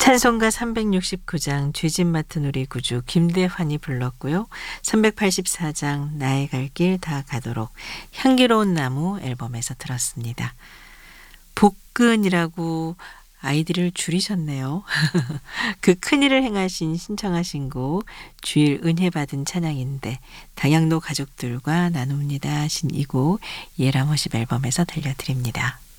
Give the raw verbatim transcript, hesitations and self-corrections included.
찬송가 삼백육십구 장 죄짓 맡은 우리 구주 김대환이 불렀고요. 삼백팔십사 장 나의 갈 길 다 가도록 향기로운 나무 앨범에서 들었습니다. 복근이라고 아이디를 줄이셨네요. 그 큰일을 행하신 신청하신 곡 주일 은혜 받은 찬양인데 당양로 가족들과 나눕니다 하신 이 곡 예람호십 앨범에서 들려드립니다.